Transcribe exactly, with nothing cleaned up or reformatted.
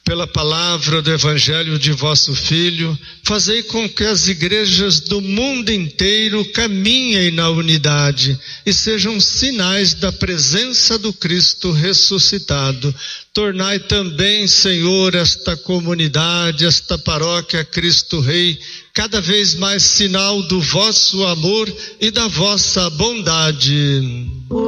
pela palavra do Evangelho de vosso Filho, fazei com que as igrejas do mundo inteiro caminhem na unidade e sejam sinais da presença do Cristo ressuscitado. Tornai também, Senhor, esta comunidade, esta paróquia Cristo Rei, cada vez mais sinal do vosso amor e da vossa bondade.